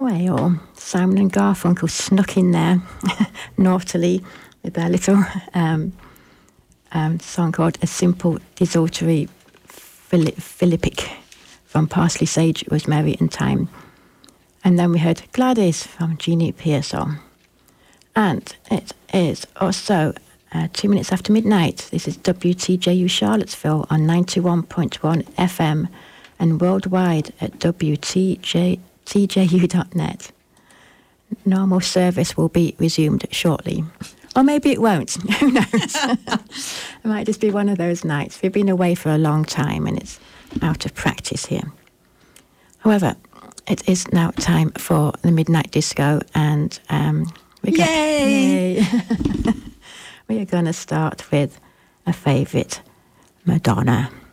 away, or Simon and Garfunkel snuck in there naughtily with their little song called A Simple Desultory Philippic from Parsley, Sage, Rosemary and Thyme. And then we heard Gladys from Jeannie Pearsall. And it is also 2 minutes after midnight. This is WTJU Charlottesville on 91.1 FM and worldwide at WTJU.net. Normal service will be resumed shortly. Or maybe it won't. Who knows? It might just be one of those nights. We've been away for a long time and it's out of practice here. However, it is now time for the Midnight Disco, and Yay! we are going to start with a favourite, Madonna.